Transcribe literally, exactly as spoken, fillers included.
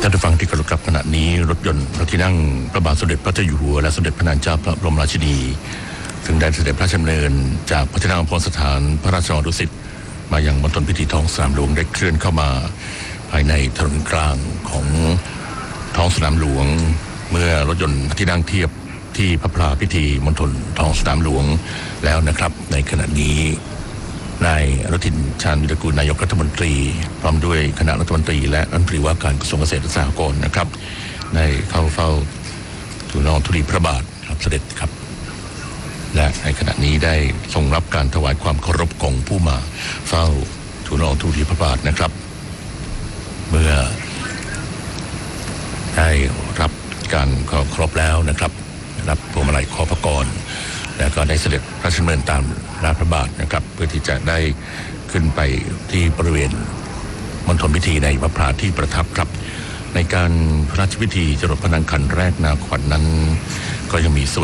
านผู้ฟังที่เคารพครับขณะนี้รถยนต์พระที่นั่งพระบาทสมเด็จพระเจ้าอยู่หัวและสมเด็จพระนางเจ้าพระบรมราชินีซึ่งได้เสด็จพระราชดำเนินจากพระที่นั่งอัมพรสถานพระราชวังดุสิตมายังมณฑลพิธีท้องสนามหลวงได้เคลื่อนเข้ามาภายในถนนกลางของท้องสนามหลวงเมื่อรถยนต์พระที่นั่งเทียบที่พระพลาพิธีมณฑลท้องสนามหลวงแล้วนะครับในขณะนี้นายอนุทินชาญวิรากูลนายกรัฐมนตรีพร้อมด้วยคณะรัฐมนตรีและรัฐมนตรีว่าการกระทรวงเกษตรและสหกรณ์นะครับได้เข้าเฝ้าทูลละอองธุลีพระบาทรับเสด็จครับและในขณะนี้ได้ทรงรับการถวายความเคารพของผู้มาเฝ้าทูลละอองธุลีพระบาทนะครับเมื่อได้รับการเคารพแล้วนะครับรับพวงมาลัยขอพระกรแล้วก็ได้เสด็จพระราชดำเนินตามรอยพระบาทนะครับเพื่อที่จะได้ขึ้นไปที่บริเวณมณฑลพิธีในพระพลาที่ประทับครับในการพระราชพิธีจรดพระนางคันแรกนาขวัญ นนั้นก็ยังมีส่วน